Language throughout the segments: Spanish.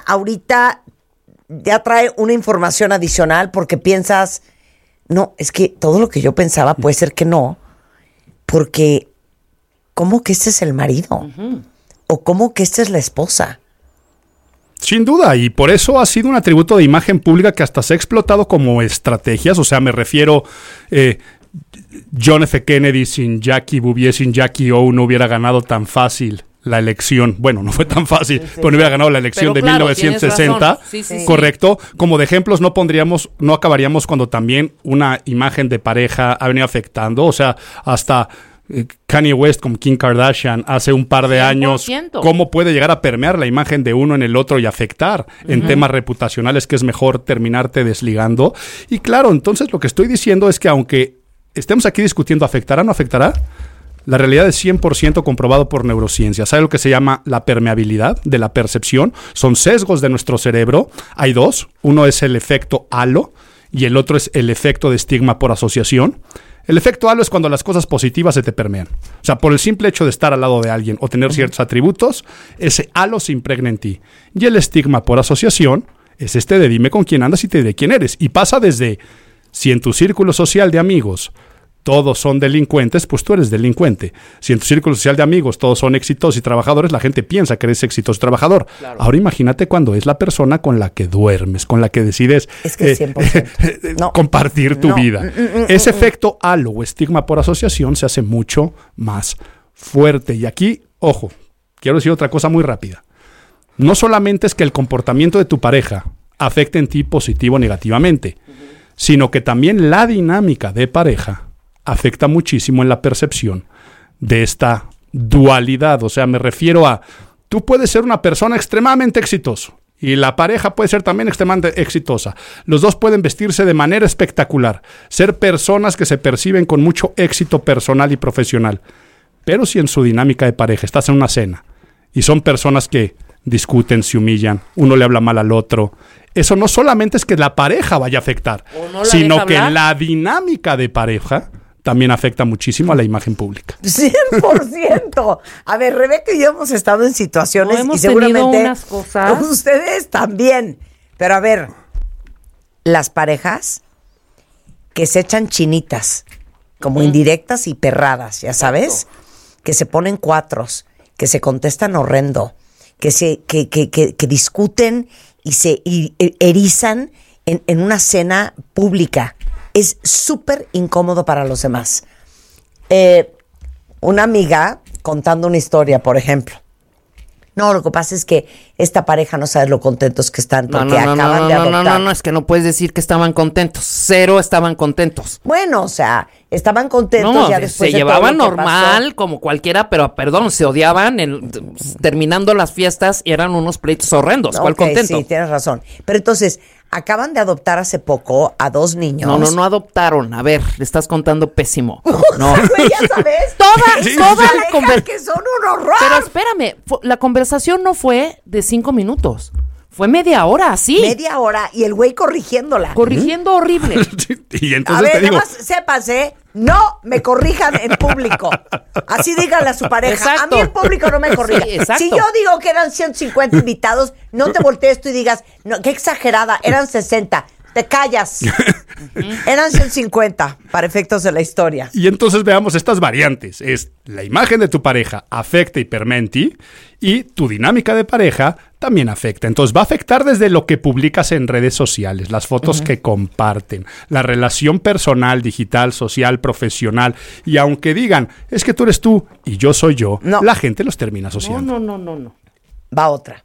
ahorita ya trae una información adicional porque piensas, no, es que todo lo que yo pensaba puede ser que no, porque ¿cómo que este es el marido? ¿O cómo que esta es la esposa? Sin duda, y por eso ha sido un atributo de imagen pública que hasta se ha explotado como estrategias. O sea, me refiero, John F. Kennedy sin Jackie Bouvier, sin Jackie O, no hubiera ganado tan fácil la elección. Bueno, no fue tan fácil, pero no hubiera ganado la elección de 1960, correcto. Como de ejemplos no acabaríamos cuando también una imagen de pareja ha venido afectando. O sea, hasta Kanye West con Kim Kardashian hace un par de 100%. Años, cómo puede llegar a permear la imagen de uno en el otro y afectar en temas reputacionales, que es mejor terminarte desligando. Y claro, entonces lo que estoy diciendo es que aunque estemos aquí discutiendo ¿afectará o no afectará?, la realidad es 100% comprobado por neurociencia. ¿Sabe lo que se llama la permeabilidad de la percepción? Son sesgos de nuestro cerebro. Hay dos. Uno es el efecto halo y el otro es el efecto de estigma por asociación. El efecto halo es cuando las cosas positivas se te permean. O sea, por el simple hecho de estar al lado de alguien o tener ciertos atributos, ese halo se impregna en ti. Y el estigma por asociación es este de dime con quién andas y te diré quién eres. Y pasa desde, si en tu círculo social de amigos todos son delincuentes, pues tú eres delincuente. Si en tu círculo social de amigos todos son exitosos y trabajadores, la gente piensa que eres exitoso y trabajador. Claro. Ahora imagínate cuando es la persona con la que duermes, con la que decides compartir tu vida. Ese efecto halo o estigma por asociación se hace mucho más fuerte. Y aquí, ojo, quiero decir otra cosa muy rápida. No solamente es que el comportamiento de tu pareja afecte en ti positivo o negativamente, sino que también la dinámica de pareja afecta muchísimo en la percepción de esta dualidad. O sea, me refiero a, tú puedes ser una persona extremadamente exitosa y la pareja puede ser también extremadamente exitosa. Los dos pueden vestirse de manera espectacular, ser personas que se perciben con mucho éxito personal y profesional. Pero si en su dinámica de pareja estás en una cena y son personas que discuten, se humillan, uno le habla mal al otro, eso no solamente es que la pareja vaya a afectar, sino que la dinámica de pareja también afecta muchísimo a la imagen pública. 100%. A ver, Rebeca y yo hemos estado en situaciones y seguramente unas cosas. Ustedes también. Pero a ver, las parejas que se echan chinitas, como indirectas y perradas, ya sabes, que se ponen cuatros, que se contestan horrendo, que discuten y se erizan en una cena pública. Es súper incómodo para los demás. Una amiga contando una historia, por ejemplo. No, lo que pasa es que esta pareja no sabe lo contentos que están porque acaban de adoptar. No, es que no puedes decir que estaban contentos. Cero estaban contentos. Bueno, o sea, estaban contentos ya después se llevaban normal, como cualquiera, pero perdón, se odiaban terminando las fiestas y eran unos pleitos horrendos. ¿Cuál contento? Sí, tienes razón. Pero entonces, acaban de adoptar hace poco a 2 niños. No adoptaron. A ver, le estás contando pésimo. No. Ya sabes. Toda la conversación. Que son un horror. Pero espérame, la conversación no fue de 5 minutos. Fue media hora, así. Media hora y el güey corrigiéndola. Corrigiendo horrible. Y entonces a ver, nada más sépase, no me corrijan en público. Así díganle a su pareja. Exacto. A mí en público no me corrija. Sí, exacto. Si yo digo que eran 150 invitados, no te voltees tú y digas, no, qué exagerada, eran 60. Te callas. Eran 150 para efectos de la historia. Y entonces veamos estas variantes. Es la imagen de tu pareja afecta y permea en ti, y tu dinámica de pareja también afecta. Entonces va a afectar desde lo que publicas en redes sociales, las fotos que comparten, la relación personal, digital, social, profesional. Y aunque digan, es que tú eres tú y yo soy yo, la gente los termina asociando. No. Va otra.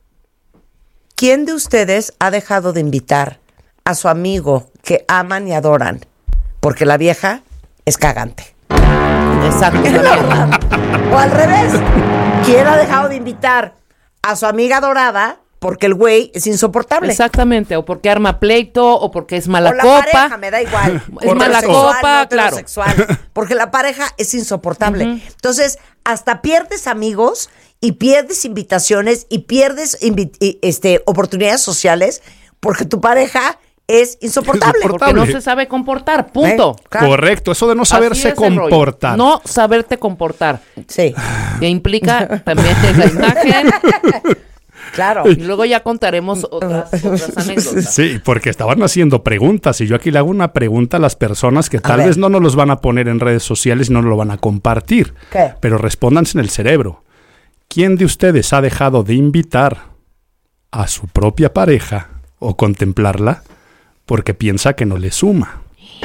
¿Quién de ustedes ha dejado de invitar a su amigo que aman y adoran porque la vieja es cagante? Exacto. O al revés, ¿quién ha dejado de invitar a su amiga adorada porque el güey es insoportable? Exactamente, o porque arma pleito, o porque es mala o la copa. Pareja, me da igual. Es mala copa, claro. Porque la pareja es insoportable. Entonces, hasta pierdes amigos y pierdes invitaciones y pierdes oportunidades sociales porque tu pareja es insoportable. Porque no se sabe comportar, punto. Claro. Correcto, eso de no saberse comportar. No saberte comportar. Sí. Que implica también la imagen. Claro. Y luego ya contaremos otras anécdotas. Sí, porque estaban haciendo preguntas y yo aquí le hago una pregunta a las personas que tal vez no nos los van a poner en redes sociales y no nos lo van a compartir. ¿Qué? Pero respóndanse en el cerebro. ¿Quién de ustedes ha dejado de invitar a su propia pareja o contemplarla porque piensa que no le suma?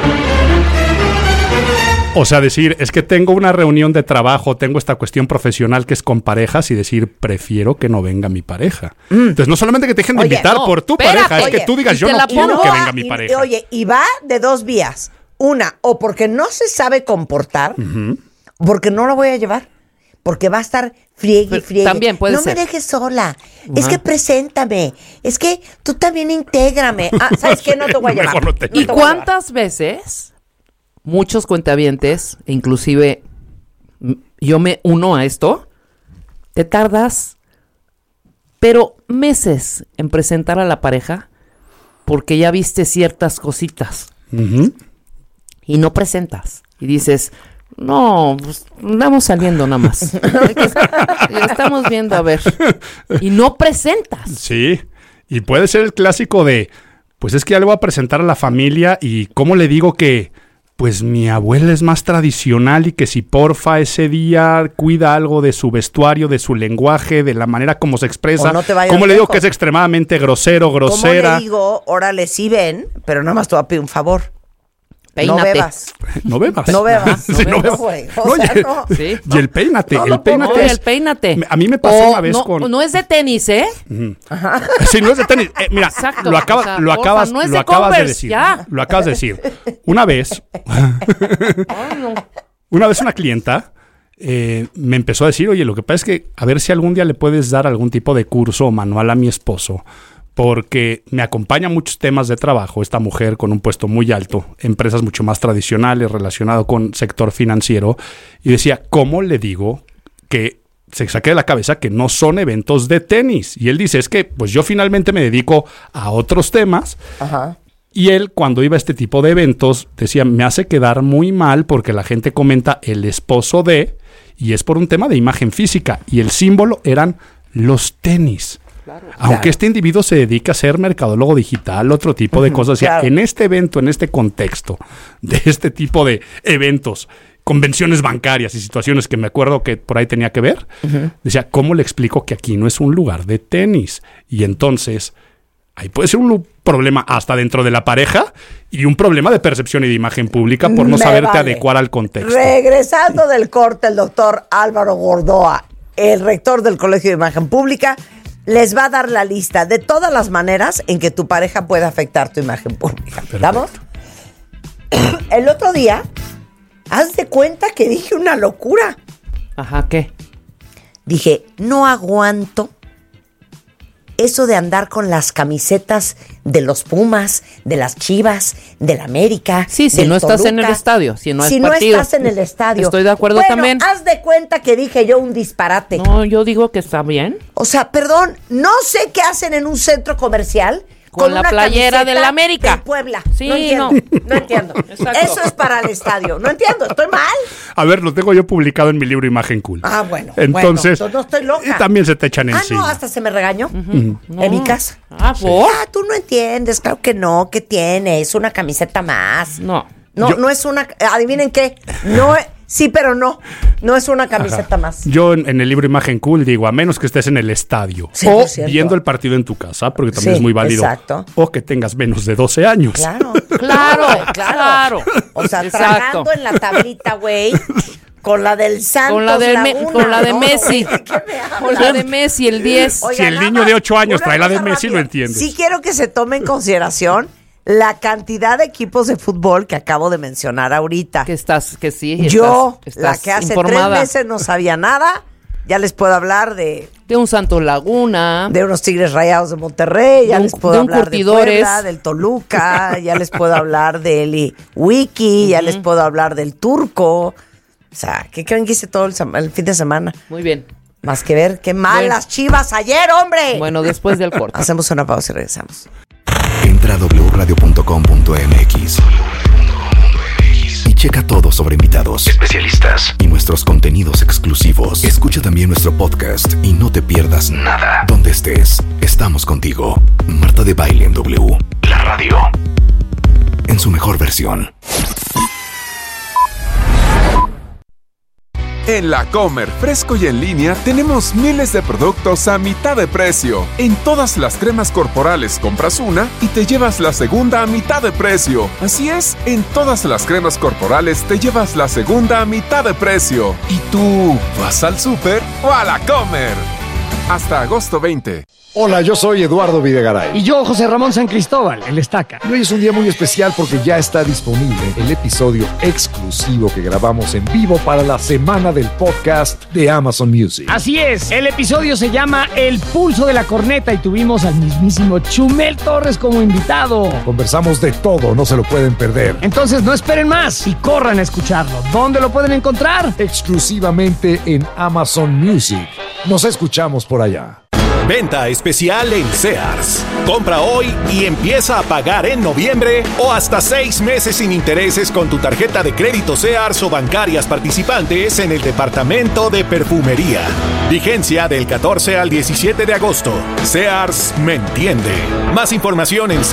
O sea, decir, es que tengo una reunión de trabajo, tengo esta cuestión profesional que es con parejas y decir, prefiero que no venga mi pareja. Entonces, no solamente que te dejen de invitar por tu pareja, es que tú digas, yo no quiero que venga mi pareja. Oye, y va de dos vías. Una, o porque no se sabe comportar, porque no lo voy a llevar, porque va a estar friegue. También puede ser. No me dejes sola. Es que preséntame. Es que tú también intégrame. ¿Sabes qué? No te voy a llevar. ¿Y cuántas veces muchos cuentavientes, inclusive yo me uno a esto, te tardas, pero meses en presentar a la pareja porque ya viste ciertas cositas y no presentas y dices, no, pues andamos saliendo nada más. Estamos viendo a ver. Y no presentas. Sí, y puede ser el clásico de, pues es que ya le voy a presentar a la familia y ¿cómo le digo que pues mi abuela es más tradicional y que si porfa ese día cuida algo de su vestuario, de su lenguaje, de la manera como se expresa? ¿Cómo le digo que es extremadamente grosero, grosera? ¿Cómo le digo, órale, sí ven, pero nada más te voy a pedir un favor? Peínate. No bebas. No bebas. Sí, no bebas. Güey. O sea, no. Sí. Y el peínate. El peínate. A mí me pasó una vez con... No es de tenis, ¿eh? Ajá. Sí, no es de tenis. Mira, exacto. Lo acabas de decir. Ya. Lo acabas de decir. Una vez una clienta me empezó a decir, oye, lo que pasa es que a ver si algún día le puedes dar algún tipo de curso o manual a mi esposo, porque me acompaña muchos temas de trabajo, esta mujer con un puesto muy alto, empresas mucho más tradicionales relacionado con sector financiero, y decía, ¿cómo le digo que se saque de la cabeza que no son eventos de tenis? Y él dice, es que pues yo finalmente me dedico a otros temas. Ajá. Y él, cuando iba a este tipo de eventos, decía, me hace quedar muy mal porque la gente comenta el esposo de, y es por un tema de imagen física, y el símbolo eran los tenis. Claro. Aunque este individuo se dedica a ser mercadólogo digital, otro tipo de cosas. O sea, en este evento, en este contexto de este tipo de eventos, convenciones bancarias y situaciones que me acuerdo que por ahí tenía que ver, decía, ¿cómo le explico que aquí no es un lugar de tenis? Y entonces, ahí puede ser un problema hasta dentro de la pareja y un problema de percepción y de imagen pública por no saberte adecuar al contexto. Regresando del corte, el doctor Álvaro Gordoa, el rector del Colegio de Imagen Pública, les va a dar la lista de todas las maneras en que tu pareja puede afectar tu imagen pública. ¿Estamos? El otro día, haz de cuenta que dije una locura. Ajá, ¿qué? Dije, no aguanto eso de andar con las camisetas de los Pumas, de las Chivas, del América. Sí, si no estás en el estadio, si no hay partido. No estás en el estadio. Estoy de acuerdo también. Haz de cuenta que dije yo un disparate. No, yo digo que está bien. O sea, perdón, no sé qué hacen en un centro comercial con la playera del América. De Puebla. Sí, no entiendo. Exacto. Eso es para el estadio. No entiendo, ¿estoy mal? A ver, lo tengo yo publicado en mi libro Imagen Cool. Ah, bueno. Entonces, no estoy loca. Y también se te echan encima. No, hasta se me regañó No. en mi casa. ¿por? Tú no entiendes, claro que no. ¿Qué tiene? Es una camiseta más. No, no es una... Adivinen qué. Sí, pero no es una camiseta más. Yo en el libro Imagen Cool digo, a menos que estés en el estadio o viendo el partido en tu casa, porque también es muy válido. Exacto. O que tengas menos de 12 años. Claro. O sea, tragando en la tablita, güey, con la del Santos con la de Messi. Con la de Messi, el 10. Oiga, si el niño de 8 años trae la de Messi, lo entiendes. Sí quiero que se tome en consideración la cantidad de equipos de fútbol que acabo de mencionar ahorita. Estás la que hace informada. 3 meses no sabía nada, ya les puedo hablar de un Santos Laguna, de unos Tigres Rayados de Monterrey, ya les puedo hablar de Puebla, del Toluca, ya les puedo hablar del Wiki, ya les puedo hablar del Turco. O sea, ¿qué creen que hice todo el fin de semana? Muy bien. Más que ver qué mal las Chivas ayer, hombre. Bueno, después del corte. Hacemos una pausa y regresamos. Entra a wradio.com.mx y checa todo sobre invitados, especialistas y nuestros contenidos exclusivos. Escucha también nuestro podcast y no te pierdas nada. Donde estés, estamos contigo. Marta de Baile en W, la radio, en su mejor versión. En La Comer, fresco y en línea, tenemos miles de productos a mitad de precio. En todas las cremas corporales compras una y te llevas la segunda a mitad de precio. Así es, en todas las cremas corporales te llevas la segunda a mitad de precio. ¿Y tú vas al súper o a La Comer? Hasta agosto 20. Hola, yo soy Eduardo Videgaray. Y yo, José Ramón San Cristóbal, el Estaca. Y hoy es un día muy especial porque ya está disponible el episodio exclusivo que grabamos en vivo para la semana del podcast de Amazon Music. Así es, el episodio se llama El Pulso de la Corneta y tuvimos al mismísimo Chumel Torres como invitado. Conversamos de todo, no se lo pueden perder. Entonces no esperen más y corran a escucharlo. ¿Dónde lo pueden encontrar? Exclusivamente en Amazon Music. Nos escuchamos por allá. Venta especial en Sears. Compra hoy y empieza a pagar en noviembre o hasta 6 meses sin intereses con tu tarjeta de crédito Sears o bancarias participantes en el departamento de perfumería. Vigencia del 14 al 17 de agosto. Sears me entiende. Más información en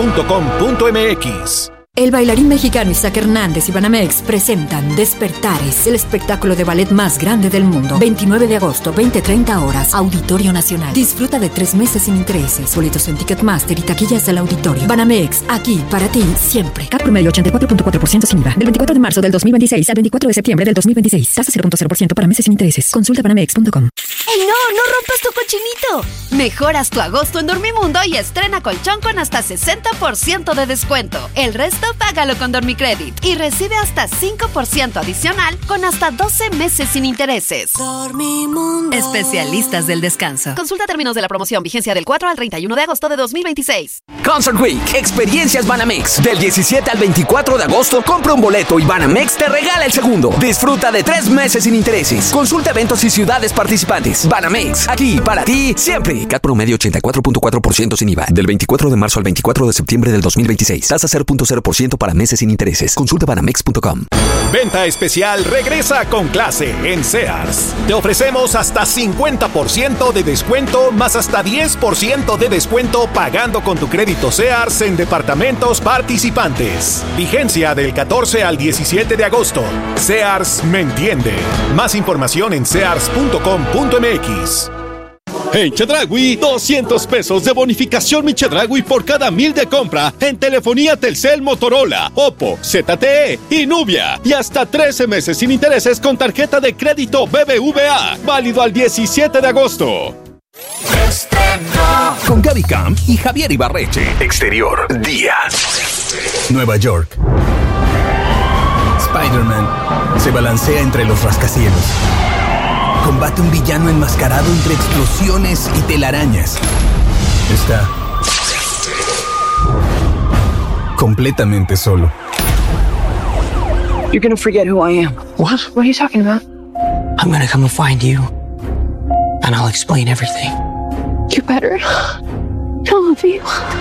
sears.com.mx. El bailarín mexicano Isaac Hernández y Banamex presentan Despertares, el espectáculo de ballet más grande del mundo. 29 de agosto, 20:30 horas, Auditorio Nacional. Disfruta de 3 meses sin intereses. Boletos en Ticketmaster y taquillas del auditorio. Banamex, aquí para ti, siempre. CAT promedio 84.4% sin IVA. Del 24 de marzo del 2026 al 24 de septiembre del 2026. Tasa 0.0% para meses sin intereses. Consulta banamex.com. ¡Ey, no rompas tu cochinito! Mejoras tu agosto en Dormimundo y estrena colchón con hasta 60% de descuento. El resto págalo con Dormicredit y recibe hasta 5% adicional con hasta 12 meses sin intereses. Dormimundo. Especialistas del descanso. Consulta términos de la promoción. Vigencia del 4 al 31 de agosto de 2026. Concert Week. Experiencias Banamex. Del 17 al 24 de agosto, compra un boleto y Banamex te regala el segundo. Disfruta de 3 meses sin intereses. Consulta eventos y ciudades participantes. Banamex. Aquí para ti, siempre. CAT promedio 84.4% sin IVA. Del 24 de marzo al 24 de septiembre del 2026. Tasa 0.0% para meses sin intereses. Consulta banamex.com. Venta especial regresa con clase en Sears. Te ofrecemos hasta 50% de descuento más hasta 10% de descuento pagando con tu crédito Sears en departamentos participantes. Vigencia del 14 al 17 de agosto. Sears me entiende. Más información en sears.com.mx. En Chedraui, 200 pesos de bonificación Mi Chedraui por cada 1,000 de compra en telefonía Telcel, Motorola, Oppo, ZTE y Nubia. Y hasta 13 meses sin intereses con tarjeta de crédito BBVA. Válido al 17 de agosto. Con Gaby Camp y Javier Ibarreche. Exterior, día. Nueva York. Spider-Man se balancea entre los rascacielos. Combate un villano enmascarado entre explosiones y telarañas. Está completamente solo. You're gonna forget who I am. What? What are you talking about? I'm gonna come and find you, and I'll explain everything. You better. I love you.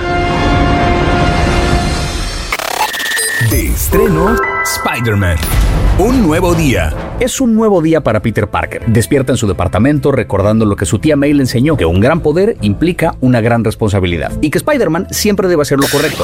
De estreno, Spider-Man. Un nuevo día. Es un nuevo día para Peter Parker. Despierta en su departamento recordando lo que su tía May le enseñó, que un gran poder implica una gran responsabilidad y que Spider-Man siempre debe hacer lo correcto.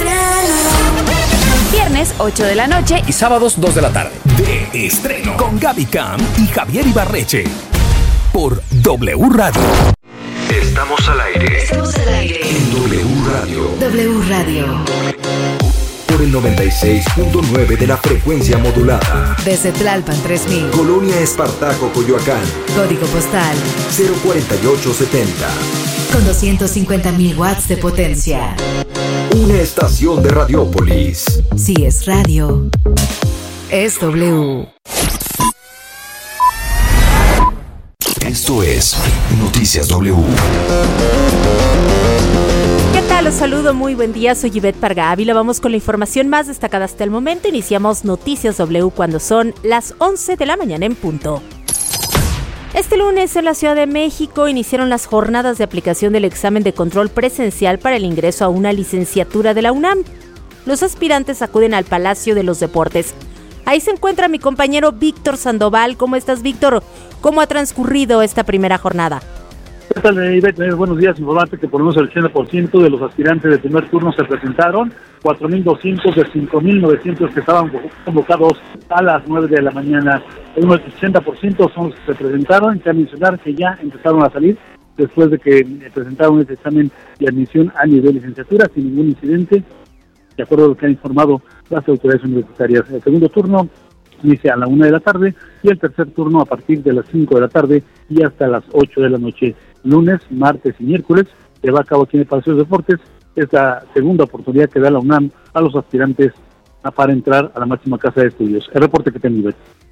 Viernes 8 de la noche y sábados 2 de la tarde. De estreno con Gaby Camp y Javier Ibarreche por W Radio. Estamos al aire. Estamos al aire. En W Radio. W Radio. Por el 96.9 de la frecuencia modulada. Desde Tlalpan 3000. Colonia Espartaco, Coyoacán. Código postal 04870. Con 250,000 watts de potencia. Una estación de Radiópolis. Si es radio, es W. Esto es Noticias W. ¿Qué tal? Los saludo, muy buen día, soy Ivette Parga Ávila. Vamos con la información más destacada hasta el momento. Iniciamos Noticias W cuando son las 11 de la mañana en punto. Este lunes en la Ciudad de México iniciaron las jornadas de aplicación del examen de control presencial para el ingreso a una licenciatura de la UNAM. Los aspirantes acuden al Palacio de los Deportes, Ahí se encuentra mi compañero Víctor Sandoval. ¿Cómo estás, Víctor? ¿Cómo ha transcurrido esta primera jornada? ¿Qué tal, Ivette? Buenos días. Informarte que por lo menos el 80% de los aspirantes del primer turno se presentaron, 4.200 de 5.900 que estaban convocados a las 9 de la mañana. El 80% son los que se presentaron. Hay que mencionar que ya empezaron a salir después de que presentaron este examen de admisión a nivel licenciatura sin ningún incidente, de acuerdo a lo que han informado las autoridades universitarias. El segundo turno inicia a la 1 de la tarde y el tercer turno a partir de las 5 de la tarde y hasta las 8 de la noche. Lunes, martes y miércoles se va a cabo aquí en el Palacio de Deportes esta segunda oportunidad que da la UNAM a los aspirantes para entrar a la máxima casa de estudios. El reporte que tengo, Ivette.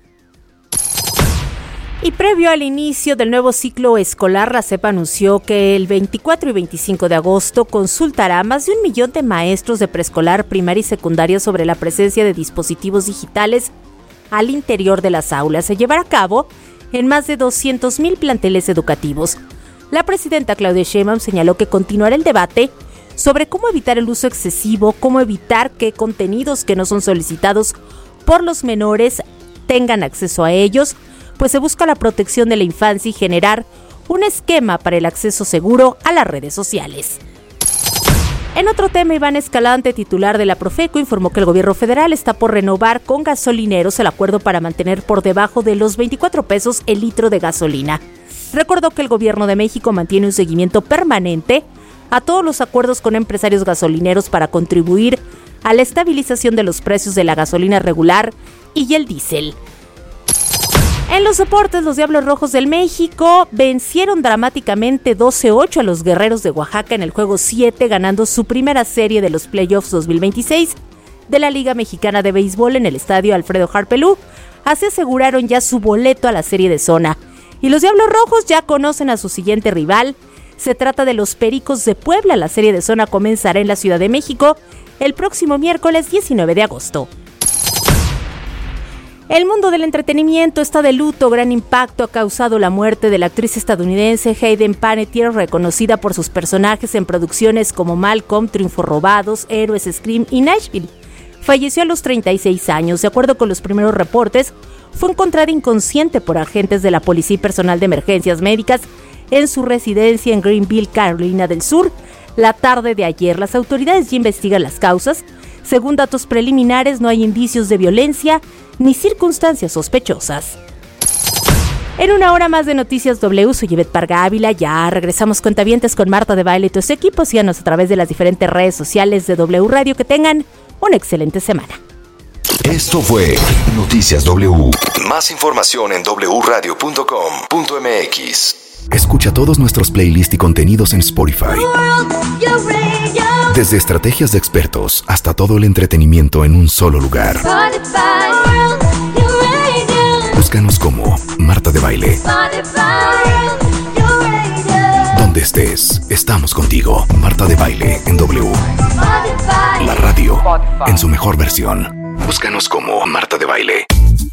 Y previo al inicio del nuevo ciclo escolar, la CEP anunció que el 24 y 25 de agosto consultará a más de 1 millón de maestros de preescolar, primaria y secundaria sobre la presencia de dispositivos digitales al interior de las aulas. Se llevará a cabo en más de 200,000 planteles educativos. La presidenta Claudia Sheinbaum señaló que continuará el debate sobre cómo evitar el uso excesivo, cómo evitar que contenidos que no son solicitados por los menores tengan acceso a ellos, pues se busca la protección de la infancia y generar un esquema para el acceso seguro a las redes sociales. En otro tema, Iván Escalante, titular de la Profeco, informó que el gobierno federal está por renovar con gasolineros el acuerdo para mantener por debajo de los 24 pesos el litro de gasolina. Recordó que el gobierno de México mantiene un seguimiento permanente a todos los acuerdos con empresarios gasolineros para contribuir a la estabilización de los precios de la gasolina regular y el diésel. En los deportes, los Diablos Rojos del México vencieron dramáticamente 12-8 a los Guerreros de Oaxaca en el juego 7, ganando su primera serie de los playoffs 2026 de la Liga Mexicana de Béisbol en el estadio Alfredo Harpelú. Así aseguraron ya su boleto a la serie de zona. Y los Diablos Rojos ya conocen a su siguiente rival. Se trata de los Pericos de Puebla. La serie de zona comenzará en la Ciudad de México el próximo miércoles 19 de agosto. El mundo del entretenimiento está de luto. Gran impacto ha causado la muerte de la actriz estadounidense Hayden Panettiere, reconocida por sus personajes en producciones como Malcolm, Triunfos Robados, Héroes, Scream y Nashville. Falleció a los 36 años. De acuerdo con los primeros reportes, fue encontrada inconsciente por agentes de la policía y personal de emergencias médicas en su residencia en Greenville, Carolina del Sur, la tarde de ayer. Las autoridades ya investigan las causas. Según datos preliminares, no hay indicios de violencia ni circunstancias sospechosas. En una hora más de Noticias W, soy Ivette Parga Ávila. Ya regresamos cuentavientes con Marta de Baile y todo su equipo. Síganos a través de las diferentes redes sociales de W Radio. Que tengan una excelente semana. Esto fue Noticias W. Más información en wradio.com.mx. Escucha todos nuestros playlists y contenidos en Spotify. Desde estrategias de expertos hasta todo el entretenimiento en un solo lugar. Búscanos como Marta de Baile. Donde estés, estamos contigo. Marta de Baile en W. La radio en su mejor versión. Búscanos como Marta de Baile.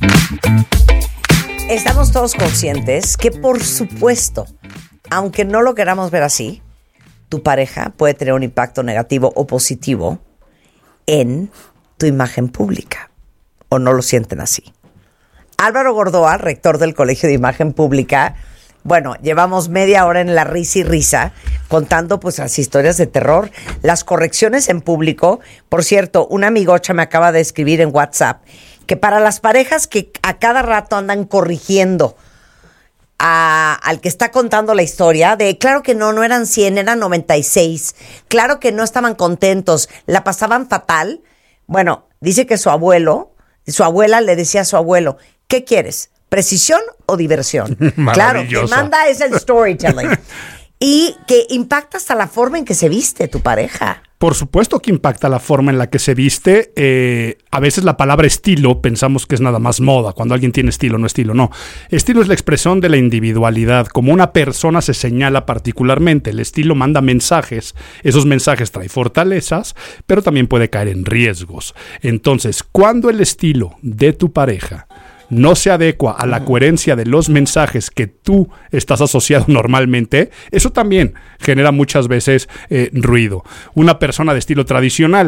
Estamos todos conscientes que, por supuesto, aunque no lo queramos ver así, tu pareja puede tener un impacto negativo o positivo en tu imagen pública. ¿O no lo sienten así? Álvaro Gordoa, rector del Colegio de Imagen Pública, bueno, llevamos media hora en la risa y risa contando pues las historias de terror, las correcciones en público. Por cierto, una amigocha me acaba de escribir en WhatsApp que para las parejas que a cada rato andan corrigiendo al que está contando la historia, de claro que no eran 100, eran 96, claro que no estaban contentos, la pasaban fatal. Bueno, dice que su abuela le decía a su abuelo, ¿qué quieres? ¿Precisión o diversión? Claro, que manda es el storytelling. Y que impacta hasta la forma en que se viste tu pareja. Por supuesto que impacta la forma en la que se viste. A veces la palabra estilo pensamos que es nada más moda. Cuando alguien tiene estilo, no estilo, no. Estilo es la expresión de la individualidad. Como una persona se señala particularmente. El estilo manda mensajes. Esos mensajes traen fortalezas, pero también puede caer en riesgos. Entonces, cuando el estilo de tu pareja no se adecua a la coherencia de los mensajes que tú estás asociado normalmente, eso también genera muchas veces ruido. Una persona de estilo tradicional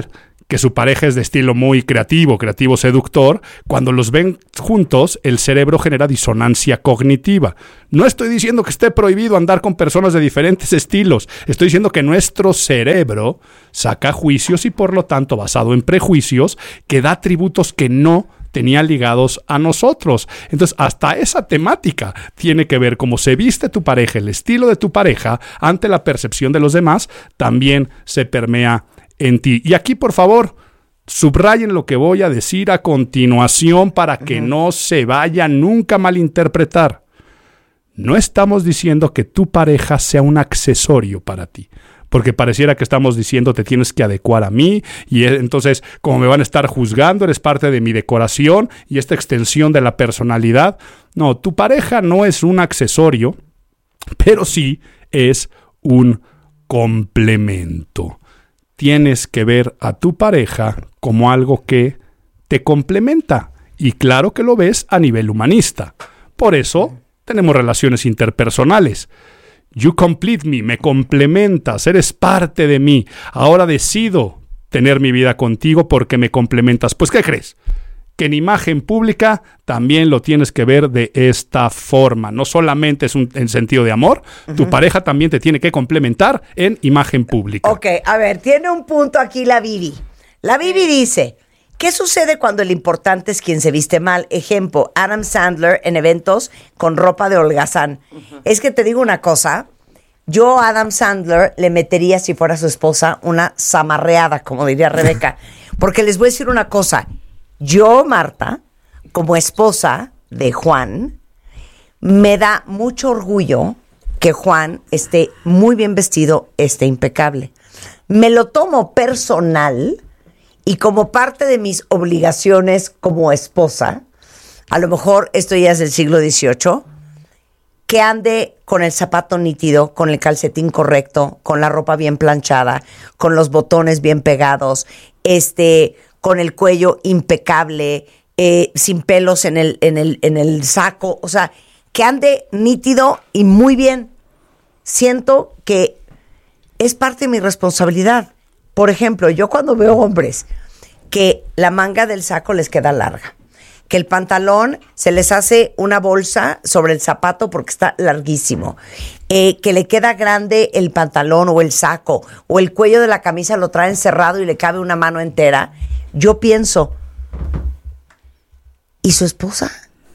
que su pareja es de estilo muy creativo seductor, cuando los ven juntos, el cerebro genera disonancia cognitiva. No estoy diciendo que esté prohibido andar con personas de diferentes estilos. Estoy diciendo que nuestro cerebro saca juicios y, por lo tanto, basado en prejuicios, que da atributos que no tenía ligados a nosotros. Entonces, hasta esa temática tiene que ver cómo se viste tu pareja, el estilo de tu pareja ante la percepción de los demás, también se permea en ti. Y aquí, por favor, subrayen lo que voy a decir a continuación para que no se vaya nunca a malinterpretar. No estamos diciendo que tu pareja sea un accesorio para ti, porque pareciera que estamos diciendo te tienes que adecuar a mí y entonces como me van a estar juzgando, eres parte de mi decoración y esta extensión de la personalidad. No, tu pareja no es un accesorio, pero sí es un complemento. Tienes que ver a tu pareja como algo que te complementa. Y claro que lo ves a nivel humanista. Por eso tenemos relaciones interpersonales. You complete me, me complementas, eres parte de mí. Ahora decido tener mi vida contigo porque me complementas. Pues, ¿qué crees? Que en imagen pública también lo tienes que ver de esta forma. No solamente es en sentido de amor, tu pareja también te tiene que complementar en imagen pública. Ok, a ver, tiene un punto aquí la Vivi. La Vivi dice, ¿qué sucede cuando el importante es quien se viste mal? Ejemplo, Adam Sandler en eventos con ropa de holgazán. Es que te digo una cosa, yo a Adam Sandler le metería, si fuera su esposa, una zamarreada, como diría Rebeca. Porque les voy a decir una cosa. Yo, Marta, como esposa de Juan, me da mucho orgullo que Juan esté muy bien vestido, esté impecable. Me lo tomo personal y como parte de mis obligaciones como esposa, a lo mejor esto ya es del siglo XVIII, que ande con el zapato nítido, con el calcetín correcto, con la ropa bien planchada, con los botones bien pegados, con el cuello impecable, sin pelos en el saco, o sea, que ande nítido y muy bien. Siento que es parte de mi responsabilidad. Por ejemplo, yo cuando veo hombres que la manga del saco les queda larga, que el pantalón se les hace una bolsa sobre el zapato porque está larguísimo, que le queda grande el pantalón o el saco, o el cuello de la camisa lo traen cerrado y le cabe una mano entera, yo pienso, ¿y su esposa?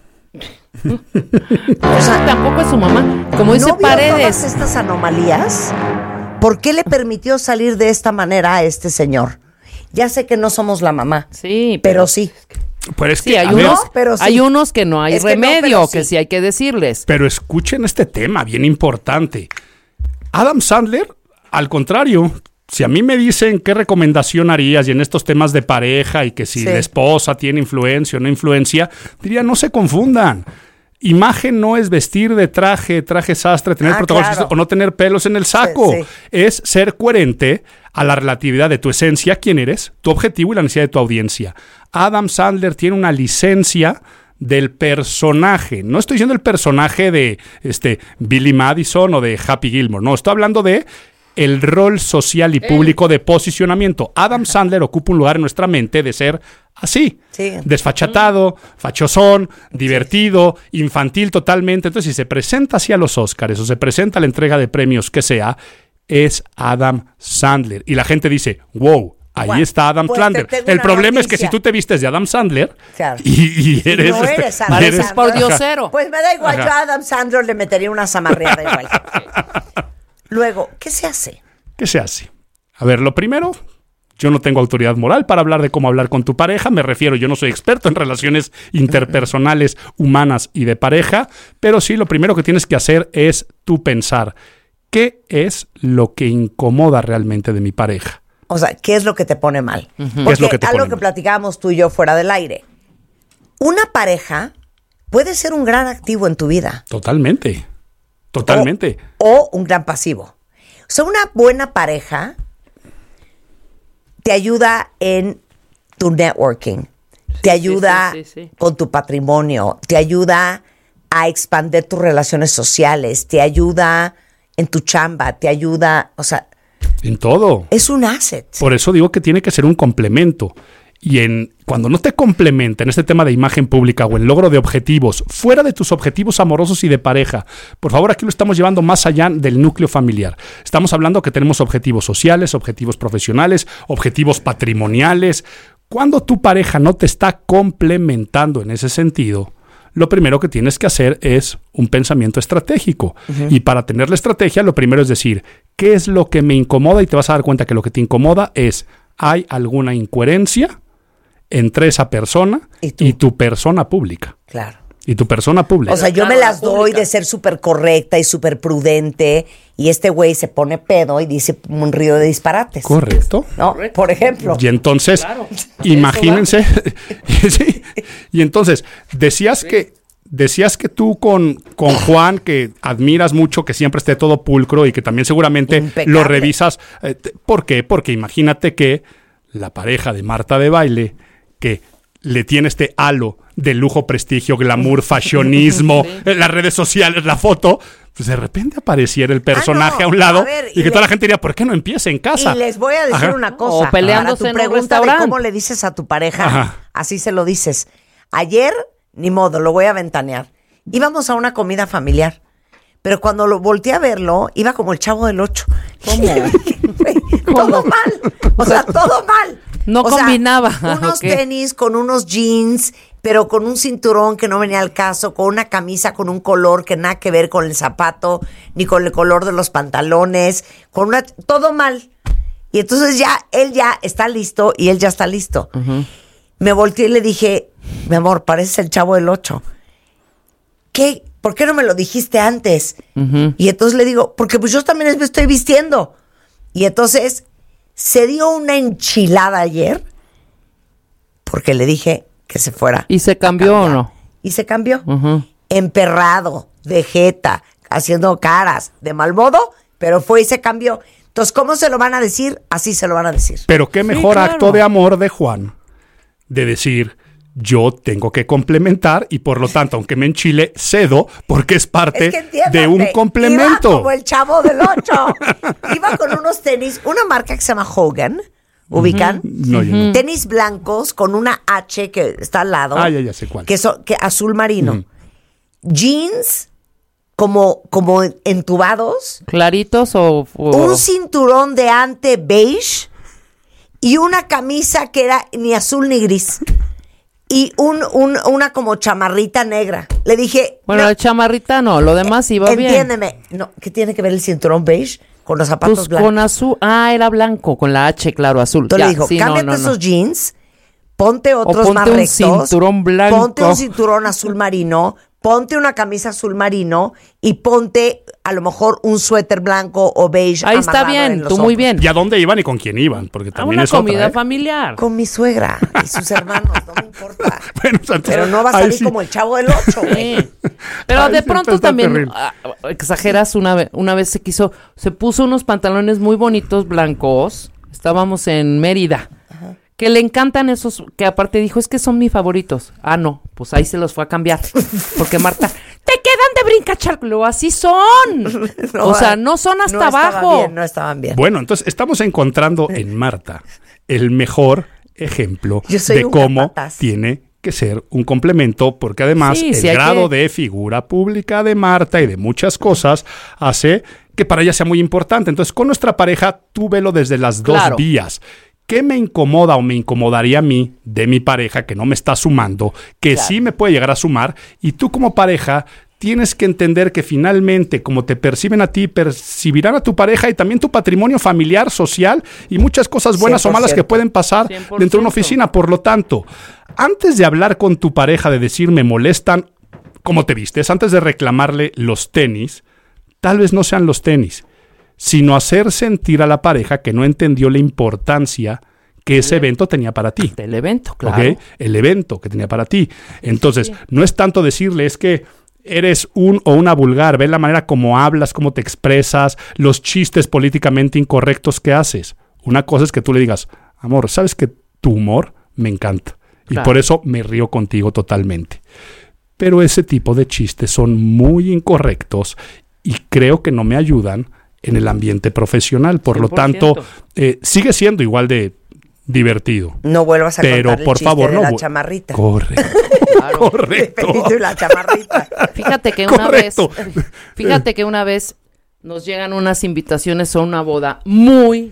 O sea, tampoco es su mamá. Como dice ¿no vio Paredes, todas estas anomalías? ¿Por qué le permitió salir de esta manera a este señor? Ya sé que no somos la mamá, sí, pero sí. Pero es sí, que, hay unos que no hay remedio, que sí hay que decirles. Pero escuchen este tema bien importante. Adam Sandler, al contrario, si a mí me dicen qué recomendación harías y en estos temas de pareja y que si la esposa tiene influencia o no influencia, diría no se confundan. Imagen no es vestir de traje sastre, tener protagonistas o no tener pelos en el saco. Sí. Es ser coherente a la relatividad de tu esencia, quién eres, tu objetivo y la necesidad de tu audiencia. Adam Sandler tiene una licencia del personaje. No estoy diciendo el personaje de Billy Madison o de Happy Gilmore. No, estoy hablando de el rol social y público de posicionamiento. Adam Sandler ocupa un lugar en nuestra mente de ser así, desfachatado, fachosón, divertido, infantil totalmente. Entonces, si se presenta así a los Óscares o se presenta a la entrega de premios que sea, es Adam Sandler. Y la gente dice, wow, ahí está Adam Sandler. El problema es que si tú te vistes de Adam Sandler y eres... no eres Adam Sandler. Sandler. Por diosero. Pues me da igual, yo a Adam Sandler le metería una zamarreada igual. Luego, ¿qué se hace? ¿Qué se hace? A ver, lo primero, yo no tengo autoridad moral para hablar de cómo hablar con tu pareja. Me refiero, yo no soy experto en relaciones interpersonales, humanas y de pareja, pero sí lo primero que tienes que hacer es tú pensar, ¿qué es lo que incomoda realmente de mi pareja? O sea, ¿qué es lo que te pone mal? Porque es lo que te algo pone que mal? platicábamos tú y yo fuera del aire. Una pareja puede ser un gran activo en tu vida. Totalmente. Totalmente. O un gran pasivo. O sea, una buena pareja te ayuda en tu networking, te ayuda con tu patrimonio, te ayuda a expandir tus relaciones sociales, te ayuda en tu chamba, te ayuda, o sea, En todo. Es un asset. Por eso digo que tiene que ser un complemento. Y cuando no te complementa en este tema de imagen pública o en logro de objetivos, fuera de tus objetivos amorosos y de pareja, por favor, aquí lo estamos llevando más allá del núcleo familiar. Estamos hablando que tenemos objetivos sociales, objetivos profesionales, objetivos patrimoniales. Cuando tu pareja no te está complementando en ese sentido, lo primero que tienes que hacer es un pensamiento estratégico. Y para tener la estrategia, lo primero es decir, ¿qué es lo que me incomoda? Y te vas a dar cuenta que lo que te incomoda es, ¿hay alguna incoherencia entre esa persona y tu persona pública? Claro. Y tu persona pública. O sea, yo me las doy de ser súper correcta y súper prudente, y este güey se pone pedo y dice un río de disparates. Correcto. ¿No? Por ejemplo. Y entonces, imagínense. Sí. Y entonces, decías que tú con Juan, que admiras mucho, que siempre esté todo pulcro y que también seguramente impecable. Lo revisas. ¿Por qué? Porque imagínate que la pareja de Marta de Baile, que le tiene este halo de lujo, prestigio, glamour, fashionismo, las redes sociales, la foto, pues de repente apareciera el personaje a un lado y que toda la gente diría, ¿por qué no empieza en casa? Y les voy a decir una cosa. O peleándose en un restaurante. ¿Cómo le dices a tu pareja? Así se lo dices. Ayer, ni modo, lo voy a ventanear. Íbamos a una comida familiar, pero cuando lo volteé a verlo, iba como el Chavo del 8. Todo mal. O sea, todo mal. No combinaba. Unos tenis con unos jeans, pero con un cinturón que no venía al caso, con una camisa con un color que nada que ver con el zapato, ni con el color de los pantalones, todo mal. Y entonces él ya está listo y él ya está listo. Me volteé y le dije, mi amor, pareces el Chavo del 8. ¿Qué? ¿Por qué no me lo dijiste antes? Y entonces le digo, porque pues yo también me estoy vistiendo. Y entonces se dio una enchilada ayer porque le dije que se fuera. ¿Y se cambió o no? Y se cambió. Emperrado, de jeta, haciendo caras, de mal modo, pero fue y se cambió. Entonces, ¿cómo se lo van a decir? Así se lo van a decir. Pero qué mejor acto de amor de Juan, de decir, yo tengo que complementar y por lo tanto, aunque me enchile, cedo porque es parte de un complemento. Iba como el Chavo del 8. Iba con unos tenis, una marca que se llama Hogan, ¿ubican? No, yo no. Tenis blancos con una H que está al lado. Ya sé cuál. Que azul marino. Jeans como entubados. ¿Claritos o...? Un cinturón de ante beige y una camisa que era ni azul ni gris. Y una como chamarrita negra. Le dije... Bueno, la chamarrita no, lo demás iba bien. Entiéndeme. No, ¿qué tiene que ver el cinturón beige con los zapatos blancos? Con azul. Era blanco, con la H, claro, azul. Entonces le dijo, cámbiate esos jeans, ponte otros más rectos. Ponte un cinturón blanco. Ponte un cinturón azul marino, ponte una camisa azul marino y ponte a lo mejor un suéter blanco o beige. Ahí está bien, tú muy bien. ¿Y a dónde iban y con quién iban? Porque también es comida otra, familiar. Con mi suegra y sus hermanos, no me importa. Bueno, o sea, pero no va a salir como el Chavo del 8, güey. Pero de pronto también exageras. Una vez se puso unos pantalones muy bonitos blancos. Estábamos en Mérida. Que le encantan esos, que aparte dijo, es que son mis favoritos. No, pues ahí se los fue a cambiar. Porque Marta, te quedan de brincacharco. Así son. O sea, no son hasta abajo. No estaban bien. Bueno, entonces estamos encontrando en Marta el mejor ejemplo de cómo tiene que ser un complemento, porque además el grado de figura pública de Marta y de muchas cosas hace que para ella sea muy importante. Entonces, con nuestra pareja, tú velo desde las dos vías. ¿Qué me incomoda o me incomodaría a mí de mi pareja que no me está sumando, que sí me puede llegar a sumar? Y tú como pareja tienes que entender que finalmente, como te perciben a ti, percibirán a tu pareja y también tu patrimonio familiar, social y muchas cosas buenas 100%. O malas que pueden pasar 100%. Dentro de una oficina. Por lo tanto, antes de hablar con tu pareja, de decir me molestan cómo te vistes, antes de reclamarle los tenis, tal vez no sean los tenis, sino hacer sentir a la pareja que no entendió la importancia que ese evento tenía para ti. El evento, claro. ¿Okay? El evento que tenía para ti. Entonces, no es tanto decirle, es que eres un o una vulgar, ve la manera como hablas, cómo te expresas, los chistes políticamente incorrectos que haces. Una cosa es que tú le digas, amor, ¿sabes que tu humor me encanta? Y por eso me río contigo totalmente. Pero ese tipo de chistes son muy incorrectos y creo que no me ayudan en el ambiente profesional. Por 100%. Lo tanto, sigue siendo igual de divertido. No vuelvas a pero contar el por chiste favor, de no la chamarrita. Correcto. Claro. Correcto. Y la chamarrita. Fíjate que una vez nos llegan unas invitaciones a una boda muy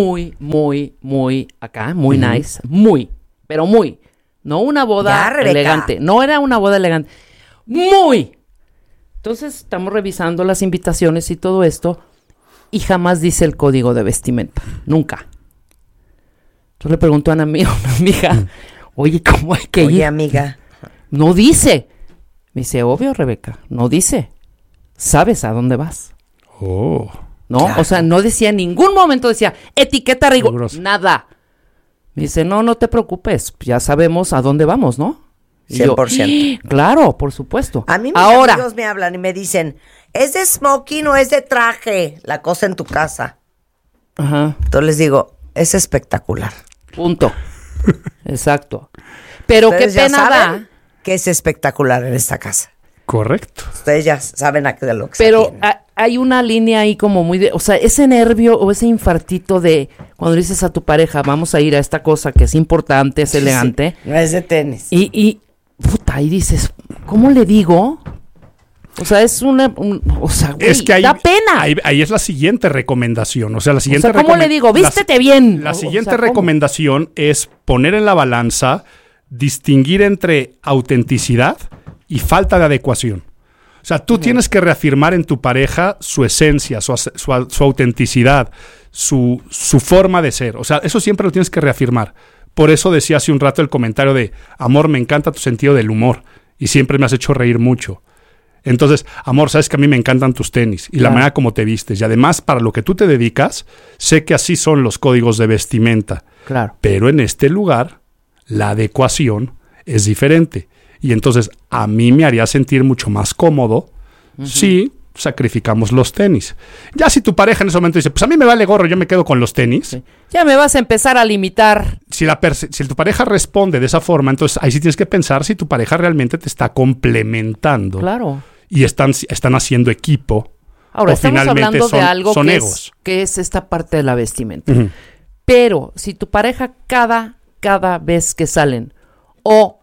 acá, muy nice, pero muy. No una boda elegante, no era una boda elegante, muy. Entonces estamos revisando las invitaciones y todo esto y jamás dice el código de vestimenta, nunca. Entonces le pregunto a una amiga, oye, ¿cómo hay que ir? Oye, amiga. No dice. Me dice, obvio, Rebeca, no dice. ¿Sabes a dónde vas? Oh. ¿No? Claro. O sea, no decía en ningún momento, decía, etiqueta rigor, nada. Me dice, no te preocupes, ya sabemos a dónde vamos, ¿no? Y 100%. Yo, claro, por supuesto. A mí mis amigos me hablan y me dicen, ¿es de smoking o es de traje la cosa en tu casa? Ajá. Entonces les digo, es espectacular. Punto. Exacto. Pero qué pena da que es espectacular en esta casa. Correcto. Ustedes ya saben a qué de lo que pero hay una línea ahí como muy de, o sea, ese nervio o ese infartito de cuando dices a tu pareja, vamos a ir a esta cosa que es importante, es elegante. Sí, no es de tenis. Y dices, ¿cómo le digo? O sea, es o sea, güey, es que da pena. Ahí es la siguiente recomendación. O sea, la siguiente ¿cómo le digo? Vístete bien. La siguiente recomendación es poner en la balanza, distinguir entre autenticidad y falta de adecuación. O sea, tú tienes que reafirmar en tu pareja su esencia, su autenticidad, su forma de ser. O sea, eso siempre lo tienes que reafirmar. Por eso decía hace un rato el comentario de, amor, me encanta tu sentido del humor y siempre me has hecho reír mucho. Entonces, amor, sabes que a mí me encantan tus tenis y la manera como te vistes. Y además, para lo que tú te dedicas, sé que así son los códigos de vestimenta. Claro. Pero en este lugar, la adecuación es diferente. Y entonces, a mí me haría sentir mucho más cómodo si sacrificamos los tenis. Ya si tu pareja en ese momento dice, pues a mí me vale gorro, yo me quedo con los tenis. Sí. Ya me vas a empezar a limitar. Si tu pareja responde de esa forma, entonces ahí sí tienes que pensar si tu pareja realmente te está complementando. Claro. Y están haciendo equipo. Ahora, estamos hablando de algo que es esta parte de la vestimenta. Pero si tu pareja cada vez que salen o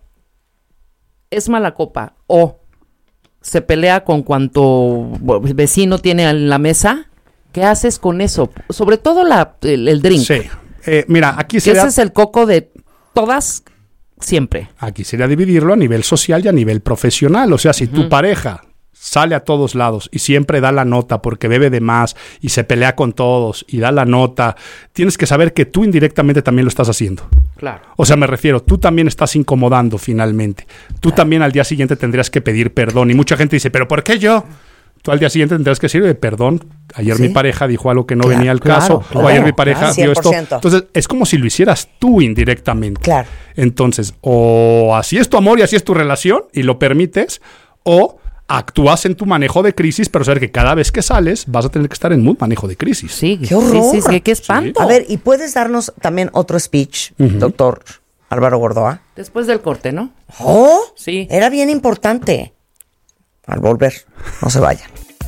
es mala copa o se pelea con cuanto vecino tiene en la mesa, ¿qué haces con eso? Sobre todo el drink. Sí. Mira, aquí sería... Ese es el coco de todas siempre. Aquí sería dividirlo a nivel social y a nivel profesional. O sea, si tu pareja sale a todos lados y siempre da la nota porque bebe de más y se pelea con todos y da la nota, tienes que saber que tú indirectamente también lo estás haciendo. Claro. O sea, me refiero, tú también estás incomodando finalmente. Tú también al día siguiente tendrías que pedir perdón. Y mucha gente dice, ¿pero por qué yo? Tú al día siguiente tendrás que decir, perdón, ayer mi pareja dijo algo que no venía al caso, o ayer mi pareja dio esto. Entonces, es como si lo hicieras tú indirectamente. Claro. Entonces, o así es tu amor y así es tu relación, y lo permites, o actúas en tu manejo de crisis, pero saber que cada vez que sales vas a tener que estar en mood manejo de crisis. Sí, qué horror. Sí, qué espanto. Sí. A ver, ¿y puedes darnos también otro speech, doctor Álvaro Gordoa? Después del corte, ¿no? Oh, sí. Era bien importante. Al volver, no se vayan.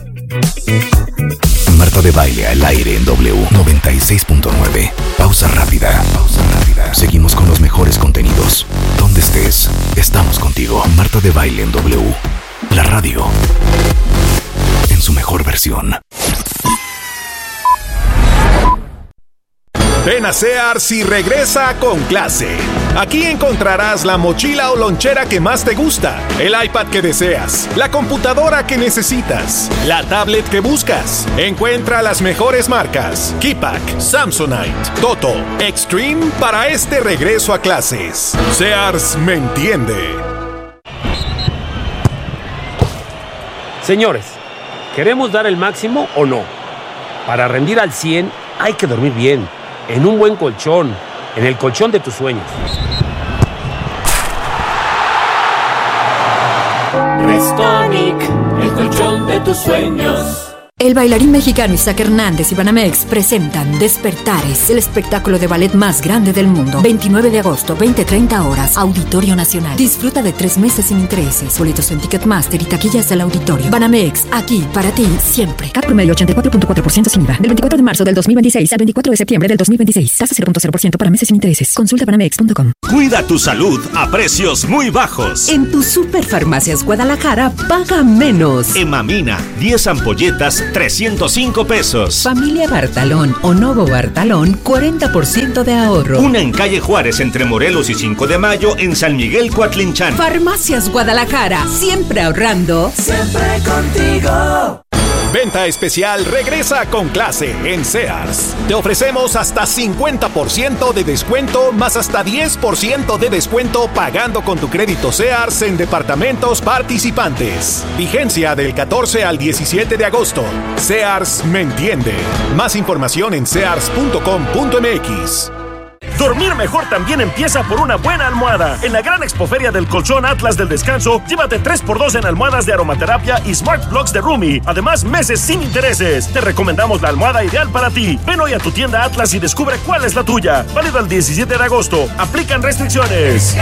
Marta de Baile al aire en W 96.9. Pausa rápida. Seguimos con los mejores contenidos. Donde estés, estamos contigo. Marta de Baile en W. La radio en su mejor versión. Ven a Sears y regresa con clase. Aquí encontrarás la mochila o lonchera que más te gusta, el iPad que deseas, la computadora que necesitas, la tablet que buscas. Encuentra las mejores marcas: Keypack, Samsonite, Toto, Extreme para este regreso a clases. Sears me entiende. Señores, ¿queremos dar el máximo o no? Para rendir al 100 hay que dormir bien, en un buen colchón, en el colchón de tus sueños. Restonic, el colchón de tus sueños. El bailarín mexicano Isaac Hernández y Banamex presentan Despertares, el espectáculo de ballet más grande del mundo. 29 de agosto, 20-30 horas, Auditorio Nacional. Disfruta de 3 meses sin intereses. Boletos en Ticketmaster y taquillas del auditorio. Banamex, aquí para ti siempre. CAT promedio 84.4% sin IVA. Del 24 de marzo del 2026 al 24 de septiembre del 2026. Tasa 0.0% para meses sin intereses. Consulta banamex.com. Cuida tu salud a precios muy bajos. En tus Superfarmacias Guadalajara, paga menos. Emamina, 10 ampolletas, 305 pesos. Familia Bartalón o Novo Bartalón, 40% de ahorro. Una en calle Juárez entre Morelos y 5 de Mayo en San Miguel Coatlinchán. Farmacias Guadalajara, siempre ahorrando. Siempre contigo. Venta especial regresa con clase en Sears. Te ofrecemos hasta 50% de descuento más hasta 10% de descuento pagando con tu crédito Sears en departamentos participantes. Vigencia del 14 al 17 de agosto. Sears me entiende. Más información en sears.com.mx. Dormir mejor también empieza por una buena almohada. En la gran expoferia del colchón Atlas del Descanso, llévate 3x2 en almohadas de aromaterapia y Smart Blocks de Rumi. Además, meses sin intereses. Te recomendamos la almohada ideal para ti. Ven hoy a tu tienda Atlas y descubre cuál es la tuya. Válido el 17 de agosto. Aplican restricciones.